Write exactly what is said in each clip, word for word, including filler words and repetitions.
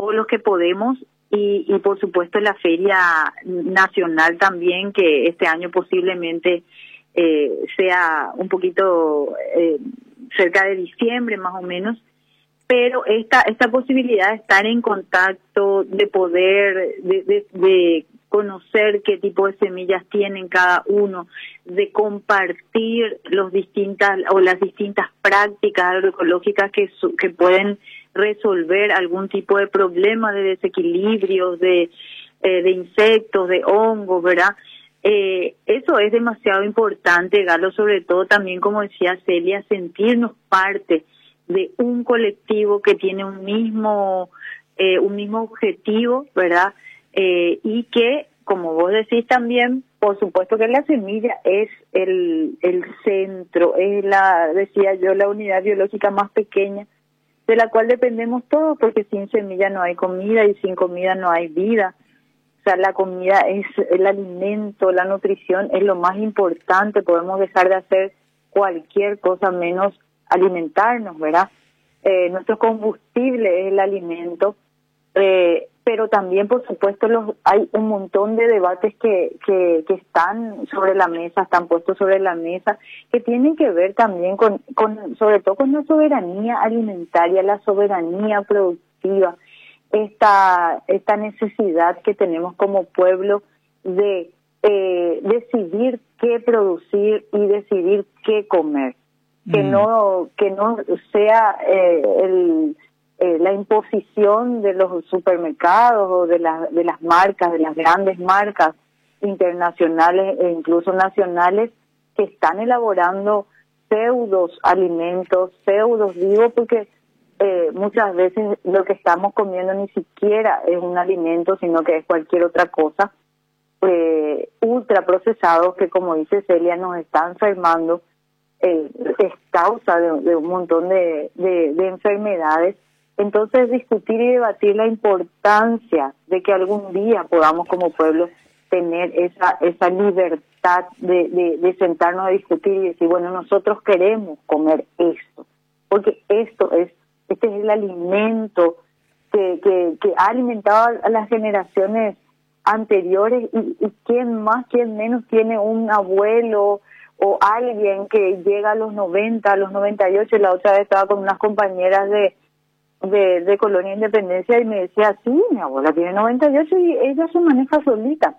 todos los que podemos y, y por supuesto la feria nacional también, que este año posiblemente eh, sea un poquito eh, cerca de diciembre más o menos, pero esta esta posibilidad de estar en contacto, de poder, de, de, de conocer qué tipo de semillas tienen cada uno, de compartir los distintas o las distintas prácticas agroecológicas que su, que pueden resolver algún tipo de problema de desequilibrios, de eh, de insectos, de hongos, ¿verdad? Eh, eso es demasiado importante, Galo, sobre todo también, como decía Celia, sentirnos parte de un colectivo que tiene un mismo eh, un mismo objetivo, ¿verdad? Eh, y que, como vos decís también, por supuesto que la semilla es el el centro, es la, decía yo, la unidad biológica más pequeña de la cual dependemos todos, porque sin semilla no hay comida y sin comida no hay vida. O sea, la comida es el alimento, la nutrición es lo más importante. Podemos dejar de hacer cualquier cosa menos alimentarnos, ¿verdad? Eh, nuestro combustible es el alimento, eh, pero también, por supuesto, los, hay un montón de debates que, que, que están sobre la mesa, están puestos sobre la mesa, que tienen que ver también con, con, sobre todo con la soberanía alimentaria, la soberanía productiva, esta, esta necesidad que tenemos como pueblo de eh, decidir qué producir y decidir qué comer. Que no que no sea eh, el, eh, la imposición de los supermercados o de las de las marcas, de las grandes marcas internacionales e incluso nacionales, que están elaborando pseudos alimentos, pseudos, digo porque eh, muchas veces lo que estamos comiendo ni siquiera es un alimento, sino que es cualquier otra cosa, eh, ultraprocesados que, como dice Celia, nos están enfermando. Eh, es causa de, de un montón de, de, de enfermedades. Entonces, discutir y debatir la importancia de que algún día podamos como pueblo tener esa esa libertad de, de, de sentarnos a discutir y decir, bueno, nosotros queremos comer esto, porque esto es, este es el alimento que, que, que ha alimentado a las generaciones anteriores, y, y quién más, quién menos tiene un abuelo o alguien que llega a los noventa, a los noventa y ocho. La otra vez estaba con unas compañeras de, de, de Colonia Independencia y me decía, sí, mi abuela tiene noventa y ocho y ella se maneja solita.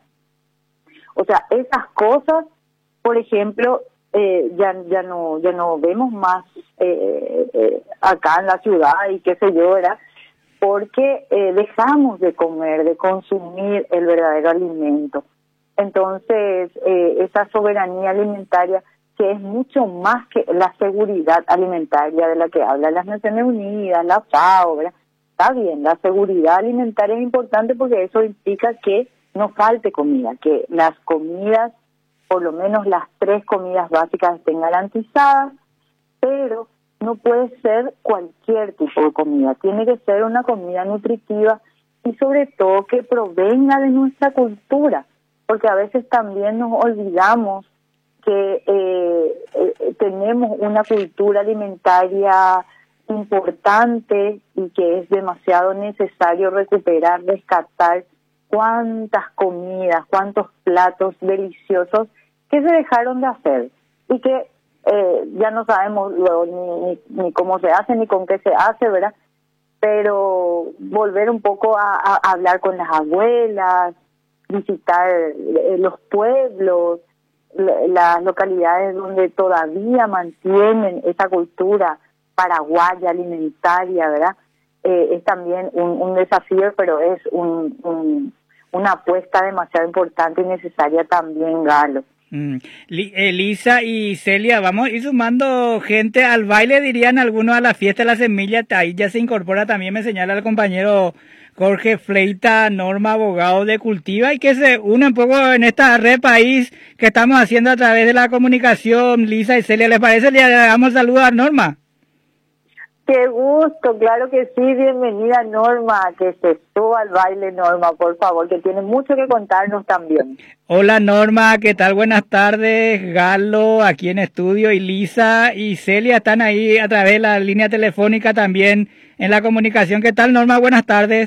O sea, esas cosas, por ejemplo, eh, ya ya no ya no vemos más eh, eh, acá en la ciudad y qué sé yo, ¿verdad? Porque eh, dejamos de comer, de consumir el verdadero alimento. Entonces, eh, esa soberanía alimentaria, que es mucho más que la seguridad alimentaria de la que hablan las Naciones Unidas, la FAO, ¿verdad? Está bien, la seguridad alimentaria es importante porque eso implica que no falte comida, que las comidas, por lo menos las tres comidas básicas, estén garantizadas, pero no puede ser cualquier tipo de comida, tiene que ser una comida nutritiva y sobre todo que provenga de nuestra cultura. Porque a veces también nos olvidamos que eh, eh, tenemos una cultura alimentaria importante y que es demasiado necesario recuperar, rescatar cuántas comidas, cuántos platos deliciosos que se dejaron de hacer y que eh, ya no sabemos luego ni, ni, ni cómo se hace ni con qué se hace, ¿verdad? Pero volver un poco a, a hablar con las abuelas, visitar los pueblos, las localidades donde todavía mantienen esa cultura paraguaya alimentaria, ¿verdad? Eh, es también un, un desafío, pero es un, un, una apuesta demasiado importante y necesaria también, Galo. Mm. Elisa y Celia, vamos a ir sumando gente al baile, dirían algunos, a la fiesta de la semilla. Ahí ya se incorpora también, me señala el compañero Jorge Fleita, Norma, abogado de Cultiva, y que se une un poco en esta red país que estamos haciendo a través de la comunicación. Lisa y Celia, ¿les parece? Le damos saludos a Norma. Qué gusto, claro que sí, bienvenida Norma, que se suba al baile Norma, por favor, que tiene mucho que contarnos también. Hola Norma, ¿qué tal? Buenas tardes, Galo, aquí en estudio, y Lisa y Celia están ahí a través de la línea telefónica también en la comunicación. ¿Qué tal Norma? Buenas tardes.